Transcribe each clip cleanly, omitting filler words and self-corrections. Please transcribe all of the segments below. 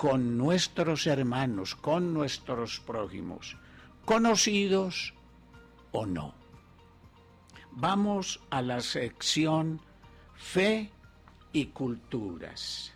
con nuestros hermanos, con nuestros prójimos, conocidos o no. Vamos a la sección Fe y Culturas.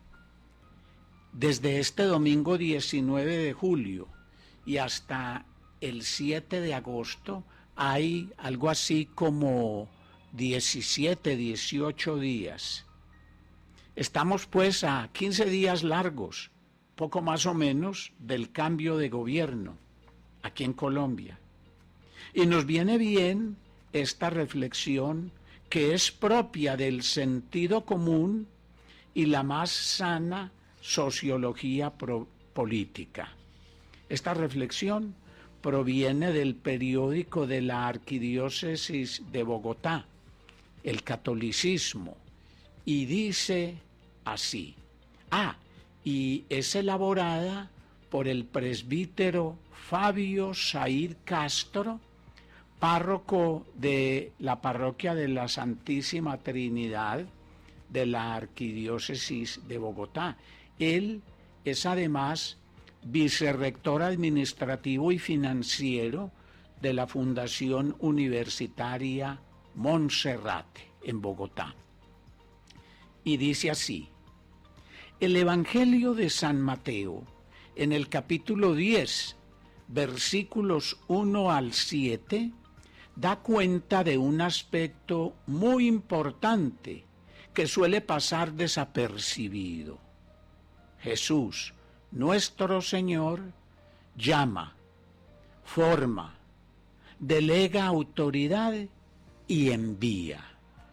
Desde este domingo 19 de julio y hasta el 7 de agosto hay algo así como 17, 18 días. Estamos pues a 15 días largos, poco más o menos, del cambio de gobierno aquí en Colombia. Y nos viene bien esta reflexión que es propia del sentido común y la más sana sociología política. Esta reflexión proviene del periódico de la Arquidiócesis de Bogotá, El Catolicismo, y dice así. Y es elaborada por el presbítero Fabio Said Castro, párroco de la parroquia de la Santísima Trinidad de la Arquidiócesis de Bogotá. Él es además vicerrector administrativo y financiero de la Fundación Universitaria Monserrate en Bogotá. Y dice así: el Evangelio de San Mateo, en el capítulo 10, versículos 1 al 7, da cuenta de un aspecto muy importante que suele pasar desapercibido. Jesús, nuestro Señor, llama, forma, delega autoridad y envía.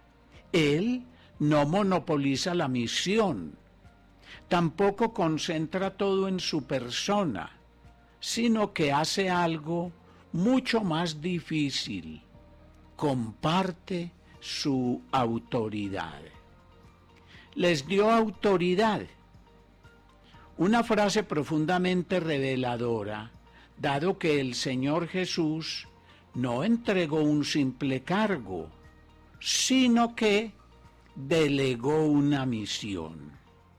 Él no monopoliza la misión, tampoco concentra todo en su persona, sino que hace algo mucho más difícil: comparte su autoridad. Les dio autoridad, una frase profundamente reveladora, dado que el Señor Jesús no entregó un simple cargo, sino que delegó una misión.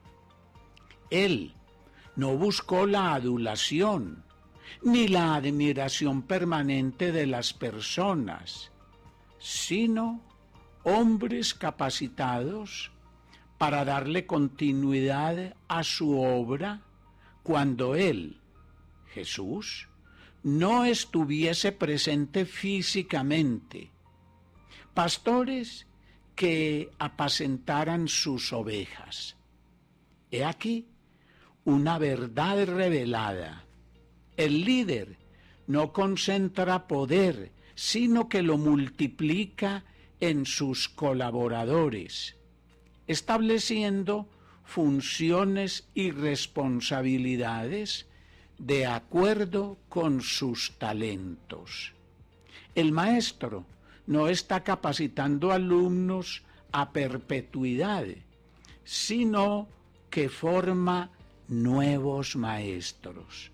Él no buscó la adulación ni la admiración permanente de las personas, sino hombres capacitados para darle continuidad a su obra cuando Él, Jesús, no estuviese presente físicamente. Pastores que apacentaran sus ovejas. He aquí una verdad revelada. El líder no concentra poder, sino que lo multiplica en sus colaboradores, estableciendo funciones y responsabilidades de acuerdo con sus talentos. El maestro no está capacitando alumnos a perpetuidad, sino que forma nuevos maestros.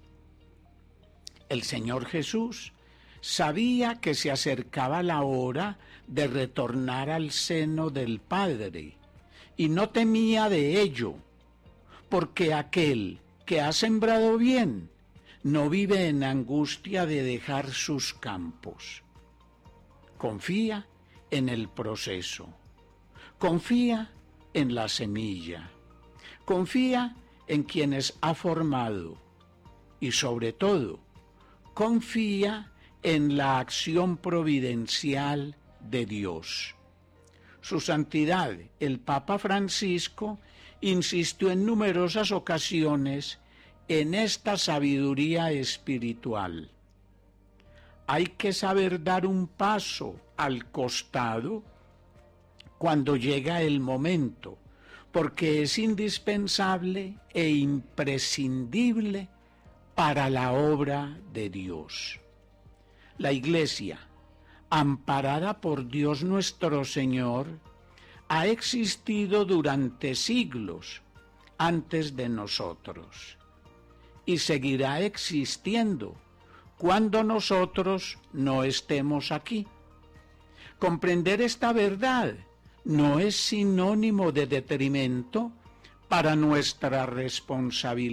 El Señor Jesús sabía que se acercaba la hora de retornar al seno del Padre, y no temía de ello, porque aquel que ha sembrado bien no vive en angustia de dejar sus campos. Confía en el proceso, confía en la semilla, confía en quienes ha formado y sobre todo confía en la acción providencial de Dios. Su Santidad, el Papa Francisco, insistió en numerosas ocasiones en esta sabiduría espiritual. Hay que saber dar un paso al costado cuando llega el momento, porque es indispensable e imprescindible para la obra de Dios. La Iglesia, amparada por Dios nuestro Señor, ha existido durante siglos antes de nosotros y seguirá existiendo cuando nosotros no estemos aquí. Comprender esta verdad no es sinónimo de detrimento para nuestra responsabilidad